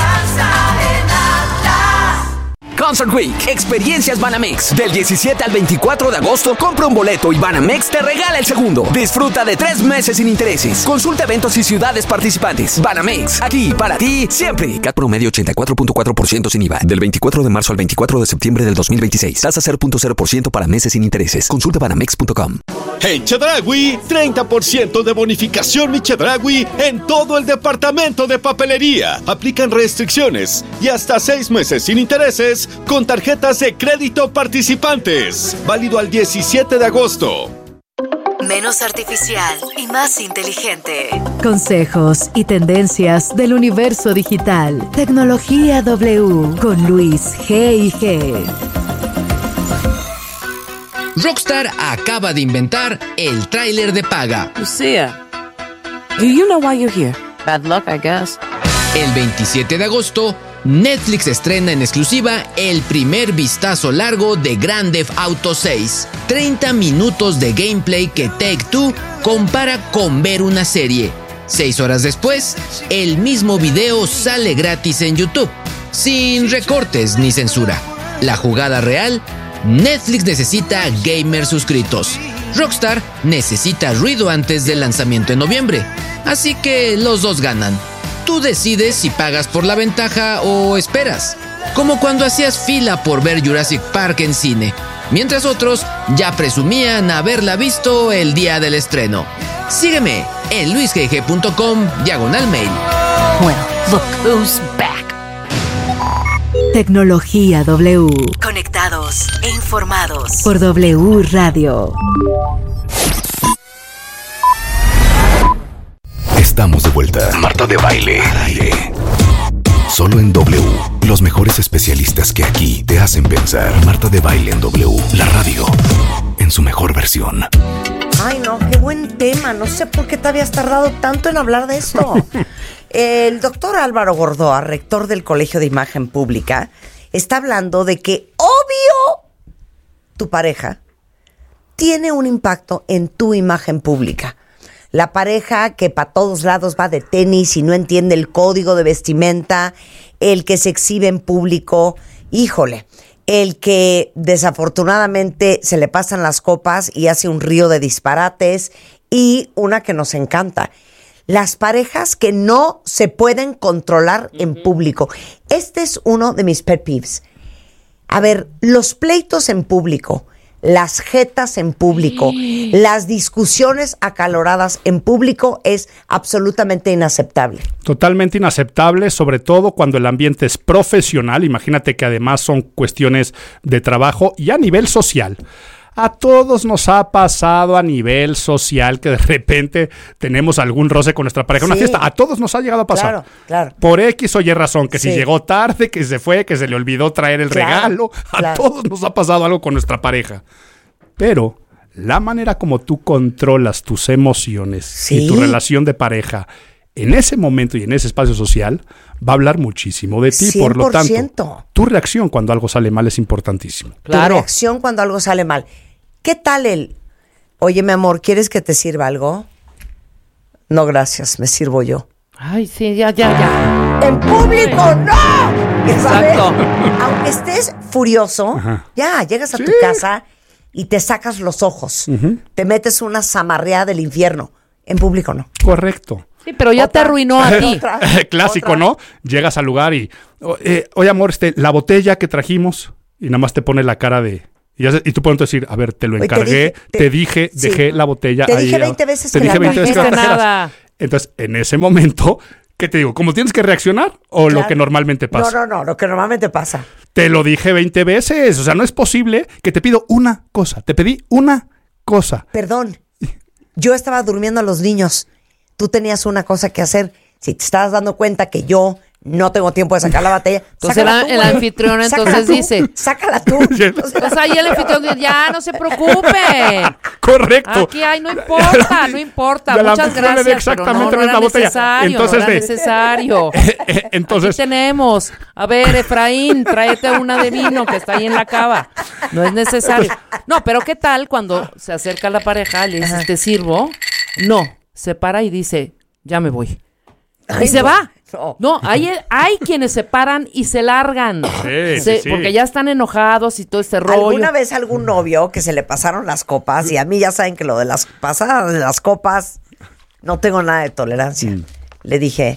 Concert Week, Experiencias Banamex. Del 17 al 24 de agosto, compra un boleto y Banamex te regala el segundo. Disfruta de 3 meses sin intereses. Consulta eventos y ciudades participantes. Banamex, aquí para ti siempre. CAT promedio 84.4% sin IVA. Del 24 de marzo al 24 de septiembre del 2026. Tasa 0.0% para meses sin intereses. Consulta banamex.com. En Chedraui, 30% de bonificación mi Chedraui en todo el departamento de papelería. Aplican restricciones y hasta 6 meses sin intereses con tarjetas de crédito participantes. Válido al 17 de agosto. Menos artificial y más inteligente. Consejos y tendencias del universo digital. Tecnología W con Luis G&G. Rockstar acaba de inventar el tráiler de paga. Lucia, do you know why you're here? Bad luck, I guess. El 27 de agosto, Netflix estrena en exclusiva el primer vistazo largo de Grand Theft Auto 6. 30 minutos de gameplay que Take-Two compara con ver una serie. 6 horas después, el mismo video sale gratis en YouTube, sin recortes ni censura. La jugada real: Netflix necesita gamers suscritos. Rockstar necesita ruido antes del lanzamiento en noviembre. Así que los dos ganan. Tú decides si pagas por la ventaja o esperas. Como cuando hacías fila por ver Jurassic Park en cine, mientras otros ya presumían haberla visto el día del estreno. Sígueme en luisgg.com/mail. Well, look who's back. Tecnología W. Conectados e informados. Por W Radio. Estamos de vuelta. Marta de Baile. Al aire. Solo en W. Los mejores especialistas que aquí te hacen pensar. Marta de Baile en W. La radio. En su mejor versión. Ay, no, qué buen tema. No sé por qué te habías tardado tanto en hablar de esto. El doctor Álvaro Gordoa, rector del Colegio de Imagen Pública, está hablando de que, obvio, tu pareja tiene un impacto en tu imagen pública. La pareja que para todos lados va de tenis y no entiende el código de vestimenta, el que se exhibe en público, híjole, el que desafortunadamente se le pasan las copas y hace un río de disparates, y una que nos encanta: las parejas que no se pueden controlar en público. Este es uno de mis pet peeves. A ver, los pleitos en público, las jetas en público, las discusiones acaloradas en público es absolutamente inaceptable. Totalmente inaceptable, sobre todo cuando el ambiente es profesional. Imagínate que además son cuestiones de trabajo y a nivel social. A todos nos ha pasado a nivel social que de repente tenemos algún roce con nuestra pareja en una fiesta. A todos nos ha llegado a pasar. Claro, claro. Por X o Y razón, que si llegó tarde, que se fue, que se le olvidó traer el regalo. A todos nos ha pasado algo con nuestra pareja. Pero la manera como tú controlas tus emociones y tu relación de pareja en ese momento y en ese espacio social va a hablar muchísimo de ti. 100%. Por lo tanto, tu reacción cuando algo sale mal es importantísimo. Claro. Tu reacción cuando algo sale mal. ¿Qué tal el Oye, mi amor, ¿quieres que te sirva algo? No, gracias, me sirvo yo. Ay, sí, ya. ¡En público, no! Exacto. Aunque estés furioso, ya, llegas a tu casa y te sacas los ojos. Te metes una zamarreada del infierno. En público, no. Correcto. Sí, pero ya te arruinó a ti. Clásico, ¿no? Llegas al lugar y... oye, amor, la botella que trajimos... Y nada más te pone la cara de... Y tú puedes decir, a ver, te lo encargué, te dije, dejé la botella ahí. Te dije 20 veces que la trajeras. Entonces, en ese momento, ¿qué te digo? ¿Cómo tienes que reaccionar o lo que normalmente pasa? No, lo que normalmente pasa. Te lo dije 20 veces. O sea, no es posible que te pido una cosa. Te pedí una cosa. Perdón. Yo estaba durmiendo a los niños. Tú tenías una cosa que hacer. Si te estabas dando cuenta que yo no tengo tiempo de sacar la botella, entonces el anfitrión entonces dice, sácala tú. Pues ahí el anfitrión dice, ya, no se preocupe. Correcto. Aquí hay, no importa. Muchas gracias, exactamente, pero no era necesario. Entonces, no era necesario. Entonces, aquí tenemos. A ver, Efraín, tráete una de vino que está ahí en la cava. No es necesario. No, pero ¿qué tal cuando se acerca la pareja, le dices, ¿te sirvo? No, se para y dice, ya me voy. Y se va. No, hay quienes se paran y se largan. Sí. Porque ya están enojados y todo este rollo. ¿Alguna vez algún novio que se le pasaron las copas? Y a mí ya saben que lo de las pasadas de las copas no tengo nada de tolerancia. Le dije,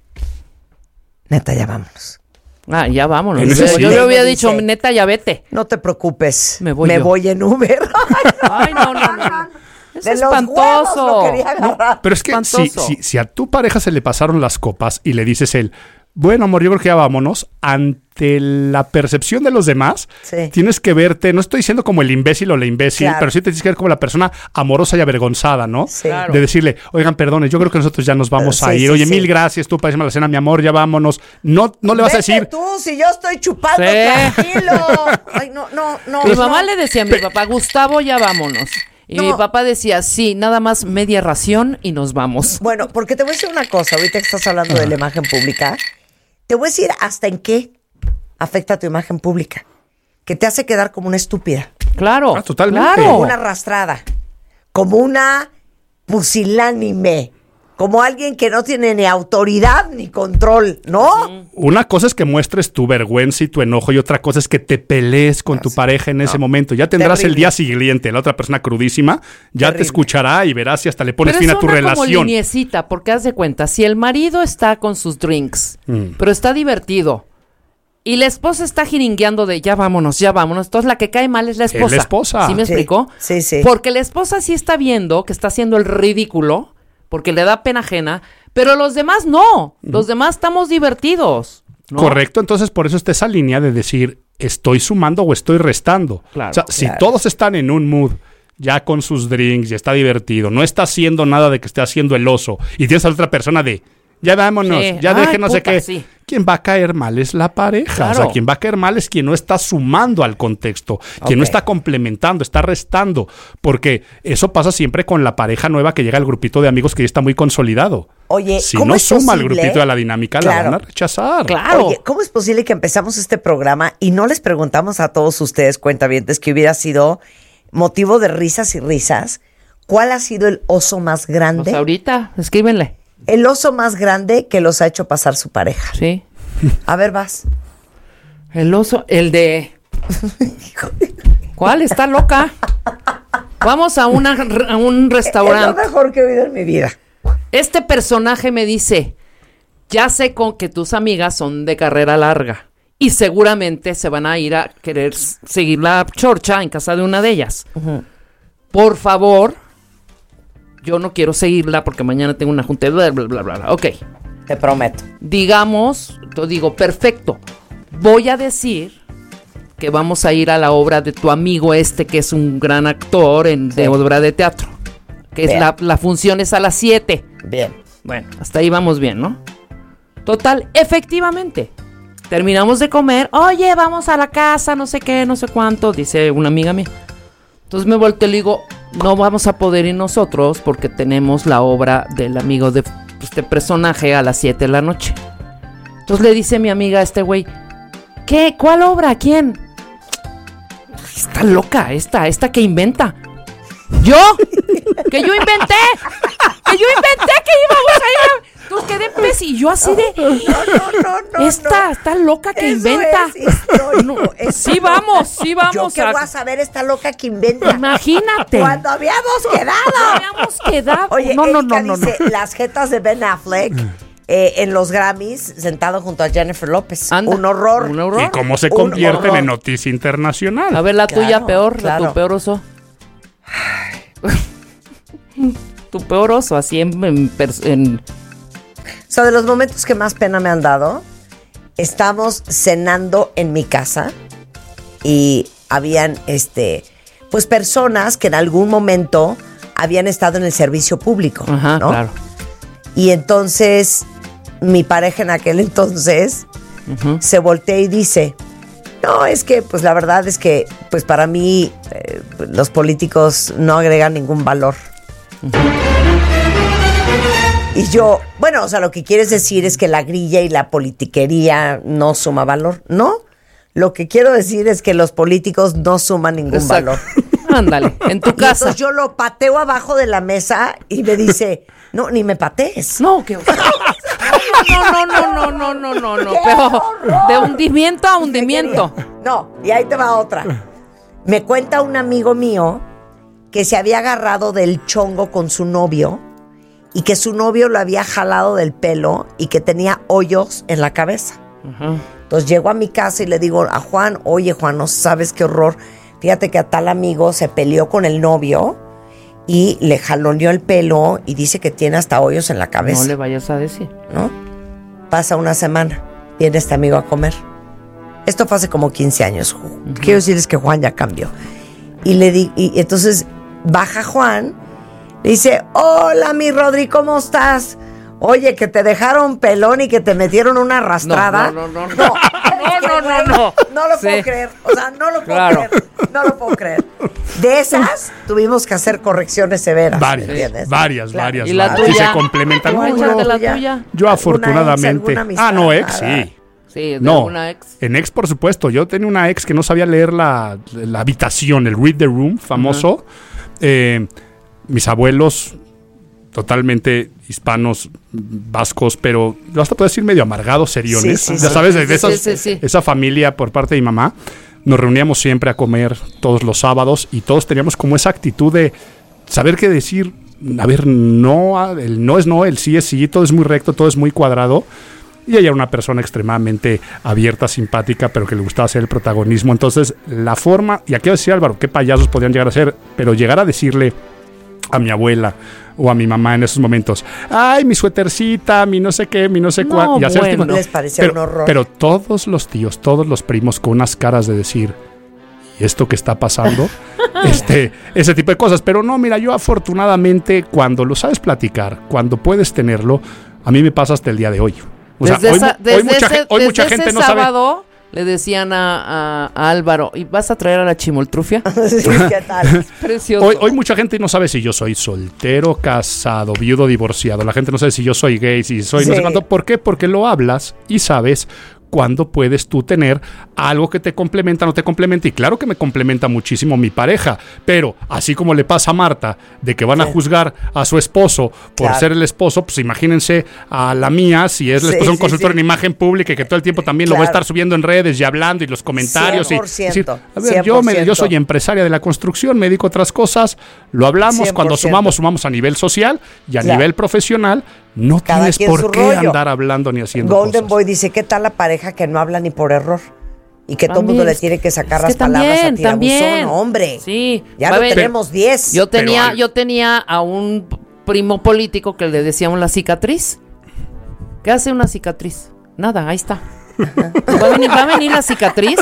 neta, ya vámonos. Ya vámonos. Yo le había dicho, neta, ya vete. No te preocupes, me voy en Uber. Ay, no. Es espantoso. Pero es que si a tu pareja se le pasaron las copas y le dices bueno, amor, yo creo que ya vámonos, ante la percepción de los demás, tienes que verte, no estoy diciendo como el imbécil o la imbécil, pero sí te tienes que ver como la persona amorosa y avergonzada, ¿no? Sí. Claro. De decirle, oigan, perdone, yo creo que nosotros ya nos vamos a ir. Oye, mil gracias, tú para irme a la cena, mi amor, ya vámonos. No le vas a decir... tú, si yo estoy chupando, tranquilo. Ay, no. Mi mamá le decía a mi papá, Gustavo, ya vámonos. Y mi papá decía, sí, nada más media ración y nos vamos. Bueno, porque te voy a decir una cosa, ahorita que estás hablando de la imagen pública, te voy a decir hasta en qué afecta tu imagen pública, que te hace quedar como una estúpida. Claro, totalmente. Como una arrastrada, como una pusilánime, como alguien que no tiene ni autoridad ni control, ¿no? Una cosa es que muestres tu vergüenza y tu enojo y otra cosa es que te pelees con tu pareja en ese momento. Ya tendrás el día siguiente, la otra persona crudísima, ya te escuchará y verás si hasta le pones fin a tu relación. Pero es como liniecita, porque haz de cuenta, si el marido está con sus drinks, pero está divertido, y la esposa está jiringueando de ya vámonos, entonces la que cae mal es la esposa. Es la esposa. ¿Sí me explicó? Sí. Porque la esposa sí está viendo que está haciendo el ridículo, porque le da pena ajena, pero los demás no. Los demás estamos divertidos, ¿no? Correcto, entonces por eso está esa línea de decir, ¿estoy sumando o estoy restando? Claro, o sea, si todos están en un mood, ya con sus drinks, ya está divertido, no está haciendo nada de que esté haciendo el oso, y tienes a otra persona de, ya vámonos, ya deje no sé qué. Sí. Quien va a caer mal es la pareja. Claro. O sea, quien va a caer mal es quien no está sumando al contexto, quien no está complementando, está restando. Porque eso pasa siempre con la pareja nueva que llega al grupito de amigos que ya está muy consolidado. Oye, si no suma al grupito de la dinámica, la van a rechazar. Claro. Oye, ¿cómo es posible que empezamos este programa y no les preguntamos a todos ustedes, cuentavientes, que hubiera sido motivo de risas y risas? ¿Cuál ha sido el oso más grande? Pues ahorita, escríbenle. El oso más grande que los ha hecho pasar su pareja. Sí. A ver, vas. El oso, el de... ¿Cuál? Está loca. Vamos a un restaurante. Es lo mejor que he oído en mi vida. Este personaje me dice, ya sé con que tus amigas son de carrera larga y seguramente se van a ir a querer seguir la chorcha en casa de una de ellas. Por favor... Yo no quiero seguirla porque mañana tengo una junta de bla, bla, bla, bla. Ok. Te prometo. Digamos, te digo, perfecto. Voy a decir que vamos a ir a la obra de tu amigo que es un gran actor de obra de teatro. Que es la función es a las 7. Bien. Bueno, hasta ahí vamos bien, ¿no? Total, efectivamente. Terminamos de comer. Oye, vamos a la casa, no sé qué, no sé cuánto, dice una amiga mía. Entonces me volteo y le digo, no vamos a poder ir nosotros porque tenemos la obra del amigo de este personaje a las 7 de la noche. Entonces le dice mi amiga a este güey, ¿qué? ¿Cuál obra? ¿Quién? Está loca, esta que inventa. ¿Yo? ¡Que yo inventé! ¡Que yo inventé que íbamos a ir! Entonces quedé y yo así de... No. Está loca que Eso inventa. Sí vamos. Yo que voy a saber esta loca que inventa. Imagínate. Cuando habíamos quedado. Oye, no. Dice, las jetas de Ben Affleck en los Grammys, sentado junto a Jennifer López. Anda. Un horror. Y cómo se convierten en noticia internacional. A ver, la tuya peor, claro. Tu peor oso. Tu peor oso, así en... O sea, de los momentos que más pena me han dado, estamos cenando en mi casa y habían, pues personas que en algún momento habían estado en el servicio público, Ajá, ¿no? Claro. Y entonces, mi pareja en aquel entonces se voltea y dice, no, es que, pues la verdad es que, pues para mí, los políticos no agregan ningún valor. Y yo, bueno, o sea, lo que quieres decir es que la grilla y la politiquería no suma valor. No, lo que quiero decir es que los políticos no suman ningún valor. Ándale, en tu casa. Entonces yo lo pateo abajo de la mesa y me dice, no, ni me patees. No, que... No. Pero de hundimiento a hundimiento. No, y ahí te va otra. Me cuenta un amigo mío que se había agarrado del chongo con su novio y que su novio lo había jalado del pelo y que tenía hoyos en la cabeza. Entonces llego a mi casa y le digo a Juan, oye Juan, no sabes qué horror. Fíjate que a tal amigo se peleó con el novio y le jaloneó el pelo y dice que tiene hasta hoyos en la cabeza. No le vayas a decir. ¿No? Pasa una semana, viene este amigo a comer. Esto fue hace como 15 años. Quiero decirles que Juan ya cambió. Y entonces baja Juan, le dice, hola mi Rodri, ¿cómo estás? Oye, que te dejaron pelón y que te metieron una arrastrada. No. No lo puedo creer. O sea, no lo puedo creer. No lo puedo creer. De esas tuvimos que hacer correcciones severas. Varias. ¿Y la tuya? Y se complementan. La tuya. Yo afortunadamente. Ex, sí. Sí, de una ex. En ex, por supuesto. Yo tenía una ex que no sabía leer la habitación, el read the room famoso. Mis abuelos, totalmente hispanos, vascos, pero yo hasta puedo decir medio amargados, seriones. ¿Sabes? Esa familia por parte de mi mamá. Nos reuníamos siempre a comer todos los sábados y todos teníamos como esa actitud de saber qué decir. A ver, no, el no es no, el sí es sí, todo es muy recto, todo es muy cuadrado. Y ella era una persona extremadamente abierta, simpática, pero que le gustaba hacer el protagonismo. Entonces, la forma, y aquí decía Álvaro, qué payasos podían llegar a ser, pero llegar a decirle a mi abuela o a mi mamá en esos momentos, ay, mi suétercita, mi no sé qué, mi no sé cuál, y hacer les parecía un horror. Pero todos los tíos, todos los primos con unas caras de decir, ¿y esto qué está pasando? Ese tipo de cosas. Pero no, mira, yo afortunadamente cuando lo sabes platicar, cuando puedes tenerlo, a mí me pasa hasta el día de hoy. O sea, hoy mucha gente no sábado, sabe. Le decían a Álvaro, ¿y vas a traer a la chimoltrufia? Sí, ¿qué tal? Precioso. Hoy mucha gente no sabe si yo soy soltero, casado, viudo, divorciado. La gente no sabe si yo soy gay, si soy no sé cuánto. ¿Por qué? Porque lo hablas y sabes cuándo puedes tú tener algo que te complementa, no te complementa. Y claro que me complementa muchísimo mi pareja, pero así como le pasa a Marta, de que van a juzgar a su esposo por ser el esposo, pues imagínense a la mía, si es la esposa de un consultor en imagen pública y que todo el tiempo también lo voy a estar subiendo en redes y hablando y los comentarios. 100%, a ver, yo soy empresaria de la construcción, me dedico a otras cosas, lo hablamos, 100%. Cuando sumamos a nivel social y a nivel profesional. No tienes por qué andar hablando ni haciendo Golden cosas. Boy dice, ¿qué tal la pareja que no habla ni por error? Y que todo el mundo le tiene que sacar las palabras a tirabuzón, hombre. Sí. Ya no tenemos 10. Yo tenía a un primo político que le decíamos la cicatriz. ¿Qué hace una cicatriz? Nada, ahí está. ¿Va a venir la cicatriz?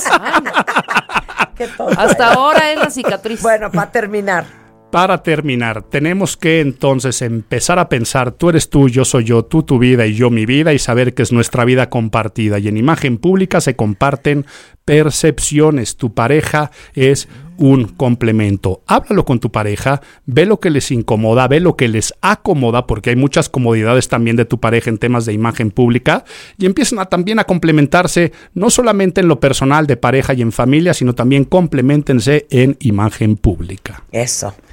Qué tonto. Hasta ahora es la cicatriz. Bueno, para terminar. Para terminar, tenemos que entonces empezar a pensar, tú eres tú, yo soy yo, tú tu vida y yo mi vida, y saber que es nuestra vida compartida. Y en imagen pública se comparten percepciones. Tu pareja es un complemento. Háblalo con tu pareja, ve lo que les incomoda, ve lo que les acomoda, porque hay muchas comodidades también de tu pareja en temas de imagen pública, y empiezan también a complementarse, no solamente en lo personal de pareja y en familia, sino también compleméntense en imagen pública. Eso.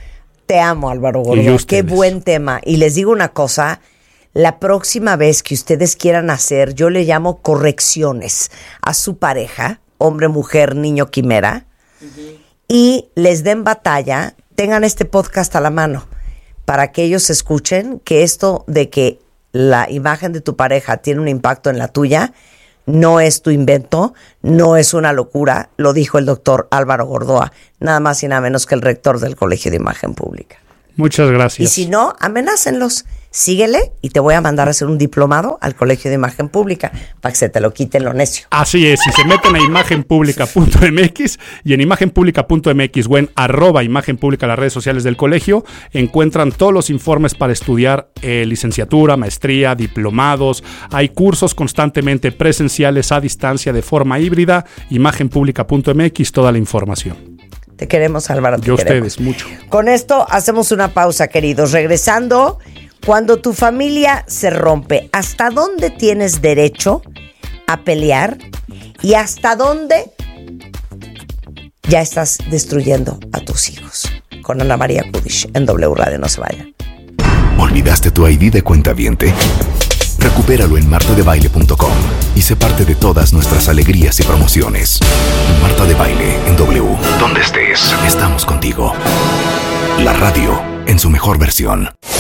Te amo, Álvaro Gordoa. Qué buen tema. Y les digo una cosa, la próxima vez que ustedes quieran hacer, yo le llamo correcciones a su pareja, hombre, mujer, niño, quimera, y les den batalla, tengan este podcast a la mano para que ellos escuchen que esto de que la imagen de tu pareja tiene un impacto en la tuya no es tu invento, no es una locura, lo dijo el doctor Álvaro Gordoa, nada más y nada menos que el rector del Colegio de Imagen Pública. Muchas gracias. Y si no, amenácenlos. Síguele y te voy a mandar a hacer un diplomado al Colegio de Imagen Pública para que se te lo quiten lo necio. Así es, si se meten a imagenpublica.mx y en imagenpublica.mx o en @imagenpublica, las redes sociales del colegio, encuentran todos los informes para estudiar licenciatura, maestría, diplomados. Hay cursos constantemente presenciales, a distancia, de forma híbrida. Imagenpublica.mx, toda la información. Te queremos, Álvaro. Yo ustedes, mucho. Con esto hacemos una pausa, queridos. Regresando, cuando tu familia se rompe, ¿hasta dónde tienes derecho a pelear? ¿Y hasta dónde ya estás destruyendo a tus hijos? Con Ana María Kudish en W Radio. No se vayan. ¿Olvidaste tu ID de cuentaviente? Recupéralo en martadebaile.com y sé parte de todas nuestras alegrías y promociones. Marta de Baile en W. Donde estés, estamos contigo. La radio en su mejor versión.